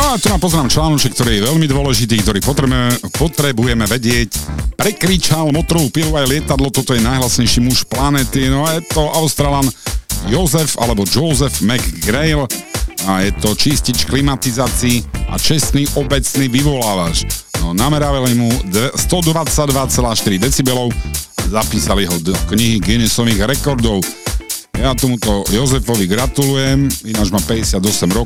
No a tu nám pozrám článoček, ktorý je veľmi dôležitý, ktorý potrebujeme vedieť. Prekričal motorovú pilu aj lietadlo, toto je najhlasnejší muž planéty, no a je to Australan Joseph McGrail a je to čistič klimatizácií a čestný obecný vyvolávač. No, namerávali mu 122,4 decibelov, zapísali ho do knihy Guinnessových rekordov. Ja tomuto Jozefovi gratulujem, ináč má 58 rokov.